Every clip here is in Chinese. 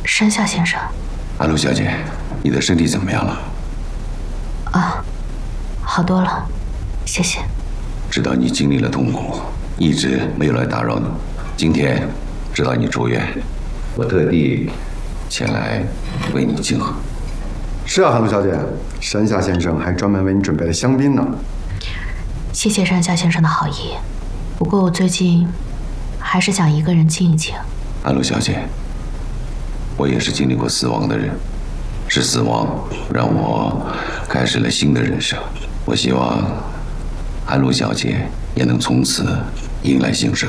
山下先生。 安陆小姐，你的身体怎么样了？ 啊，好多了，谢谢。 知道你经历了痛苦，一直没有来打扰你。今天知道你住院，我特地前来为你庆贺。 是啊，韩露小姐，山下先生还专门为你准备了香槟呢。 谢谢山下先生的好意，不过我最近还是想一个人静一静。 安陆小姐，我也是经历过死亡的人，是死亡让我开始了新的人生。我希望安陆小姐也能从此迎来新生。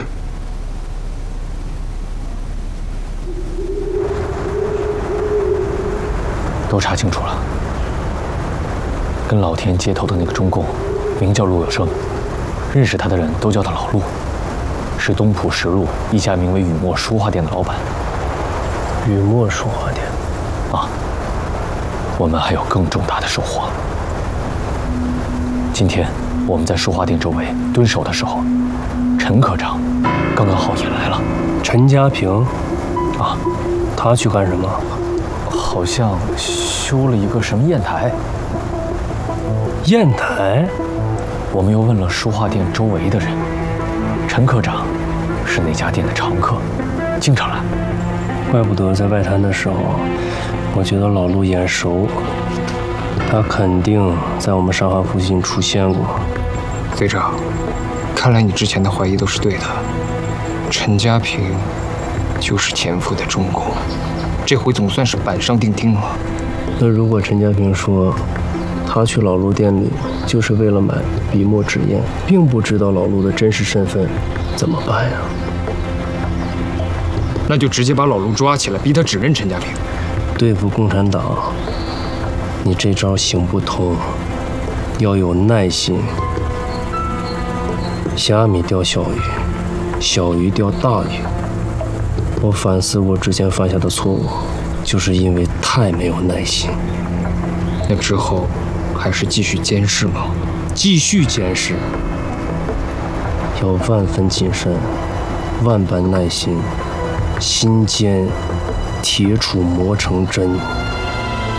都查清楚了，跟老田接头的那个中共，名叫陆有生，认识他的人都叫他老陆，是东浦石路一家名为雨墨书画店的老板。 雨墨书画店， 啊，我们还有更重大的收获。今天我们在书画店周围蹲守的时候，陈科长刚刚好也来了。 陈家平， 啊， 他去干什么？ 好像修了一个什么砚台。 砚台？ 我们又问了书画店周围的人，陈科长是那家店的常客，经常来。 怪不得在外滩的时候，我觉得老陆眼熟，他肯定在我们上海附近出现过。 队长，看来你之前的怀疑都是对的，陈家平就是潜伏的中共，这回总算是板上钉钉了。 那如果陈家平说他去老陆店里就是为了买笔墨纸砚，并不知道老陆的真实身份，怎么办呀？ 那就直接把老陆抓起来，逼他指认陈家平。 对付共产党，你这招行不通，要有耐心。虾米钓小鱼，小鱼钓大鱼。我反思我之前犯下的错误，就是因为太没有耐心。 那之后还是继续监视吗？ 继续监视，要万分谨慎，万般耐心，心坚，铁杵磨成针。